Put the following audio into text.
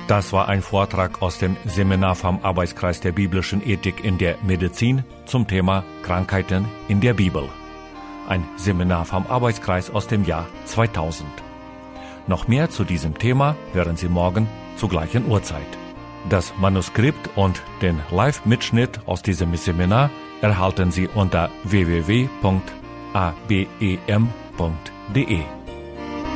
Das war ein Vortrag aus dem Seminar vom Arbeitskreis der biblischen Ethik in der Medizin zum Thema Krankheiten in der Bibel. Ein Seminar vom Arbeitskreis aus dem Jahr 2000. Noch mehr zu diesem Thema hören Sie morgen zur gleichen Uhrzeit. Das Manuskript und den Live-Mitschnitt aus diesem Seminar erhalten Sie unter www.abem.de.